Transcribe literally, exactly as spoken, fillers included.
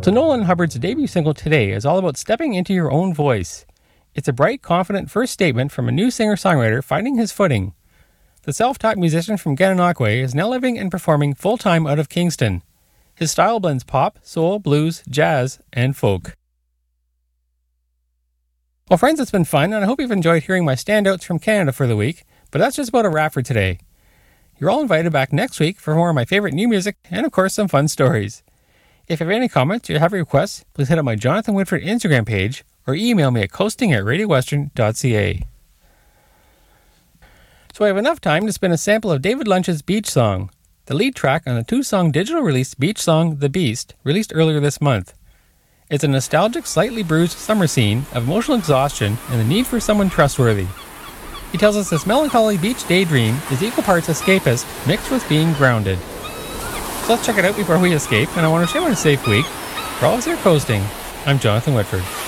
So Nolan Hubbard's debut single Today is all about stepping into your own voice. It's a bright, confident first statement from a new singer-songwriter finding his footing. The self-taught musician from Gananoque is now living and performing full-time out of Kingston. His style blends pop, soul, blues, jazz, and folk. Well, friends, it's been fun, and I hope you've enjoyed hearing my standouts from Canada for the week, but that's just about a wrap for today. You're all invited back next week for more of my favorite new music and, of course, some fun stories. If you have any comments or you have requests, please hit up my Jonathan Whitford Instagram page or email me at coasting at radio western dot c a. So I have enough time to spin a sample of David Lunch's Beach Song, the lead track on the two-song digital release beach song The Beast, released earlier this month. It's a nostalgic, slightly bruised summer scene of emotional exhaustion and the need for someone trustworthy. He tells us this melancholy beach daydream is equal parts escapist mixed with being grounded. So let's check it out before we escape, and I want to wish everyone a safe week. For all of us here coasting, I'm Jonathan Whitford.